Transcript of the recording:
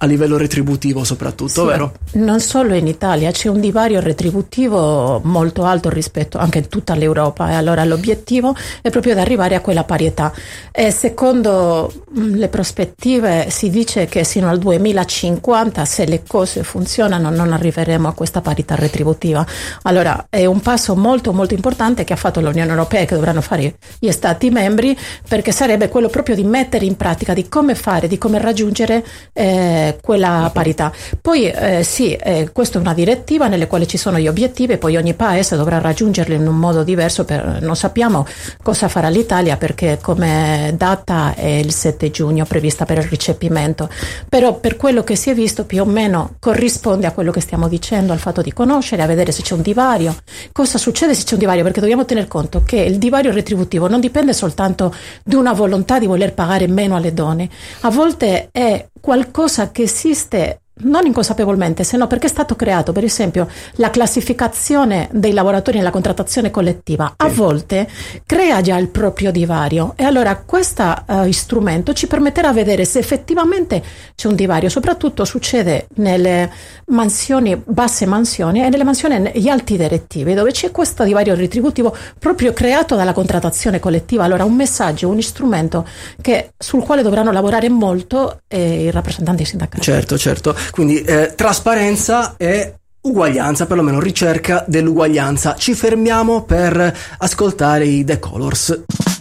a livello retributivo soprattutto, sì, vero? Non solo in Italia, c'è un divario retributivo molto alto rispetto anche in tutta l'Europa, e allora l'obiettivo è proprio di arrivare a quella parietà. E secondo le prospettive si dice che sino al 2050, se le cose funzionano, non arriveremo a questa parità retributiva. Allora è un passo molto molto importante che ha fatto l'Unione Europea e che dovranno fare gli Stati membri, perché sarebbe quello proprio di mettere in pratica di come fare, di come raggiungere quella parità. Poi questa è una direttiva nelle quali ci sono gli obiettivi e poi ogni paese dovrà raggiungerli in un modo diverso. Non sappiamo cosa farà l'Italia, perché come data è il 7 giugno prevista per il recepimento, però per quello che si è visto più o meno corrisponde a quello che stiamo dicendo, al fatto di conoscere, a vedere se c'è un divario. Cosa succede se c'è un divario? Perché dobbiamo tener conto che il divario retributivo non dipende soltanto di una volontà di voler pagare meno alle donne, a volte è qualcosa che esiste non inconsapevolmente, se no perché è stato creato, per esempio, la classificazione dei lavoratori nella contrattazione collettiva a volte crea già il proprio divario, e allora questo strumento ci permetterà di vedere se effettivamente c'è un divario. Soprattutto succede nelle mansioni, basse mansioni, e nelle mansioni negli alti direttivi, dove c'è questo divario retributivo proprio creato dalla contrattazione collettiva. Allora un messaggio, un strumento sul quale dovranno lavorare molto i rappresentanti sindacali. Certo. Quindi trasparenza e uguaglianza, perlomeno ricerca dell'uguaglianza. Ci fermiamo per ascoltare i The Colors.